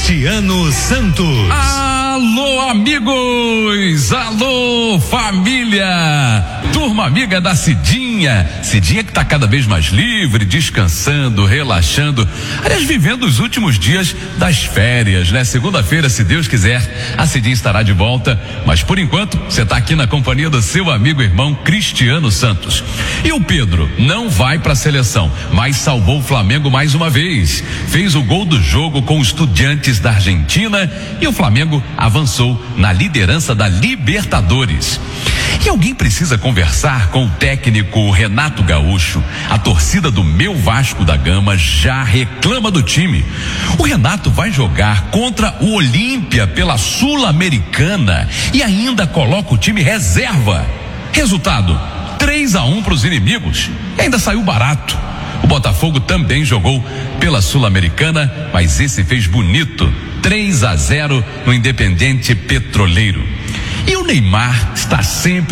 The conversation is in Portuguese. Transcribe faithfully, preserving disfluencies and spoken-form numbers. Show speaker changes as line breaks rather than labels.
Cristiano Santos.
Alô, amigos! Alô, família! Turma amiga da Cidinha. Cidinha que tá cada vez mais livre, descansando, relaxando. Aliás, vivendo os últimos dias das férias, né? Segunda-feira, se Deus quiser, a Cidinha estará de volta. Mas por enquanto, você tá aqui na companhia do seu amigo e irmão Cristiano Santos. E o Pedro não vai pra seleção, mas salvou o Flamengo mais uma vez. Fez o gol do jogo com os Estudiantes da Argentina e o Flamengo avançou na liderança da Libertadores. E alguém precisa conversar com o técnico Renato Gaúcho. A torcida do meu Vasco da Gama já reclama do time. O Renato vai jogar contra o Olímpia pela Sul-Americana e ainda coloca o time reserva. Resultado: três a um para os inimigos. E ainda saiu barato. O Botafogo também jogou pela Sul-Americana, mas esse fez bonito, três a zero no Independente Petroleiro. E o Neymar está sempre